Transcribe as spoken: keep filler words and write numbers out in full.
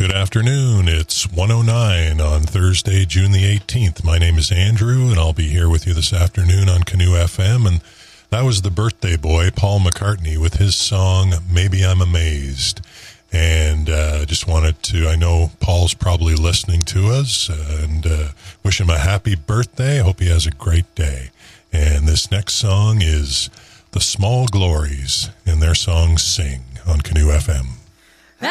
Good afternoon. It's one oh nine on Thursday, June the eighteenth. My name is Andrew, and I'll be here with you this afternoon on Canoe F M. And that was the birthday boy, Paul McCartney, with his song, Maybe I'm Amazed. And uh, just wanted to, I know Paul's probably listening to us, uh, and uh, wish him a happy birthday. I hope he has a great day. And this next song is The Small Glories, and their song Sing on Canoe F M.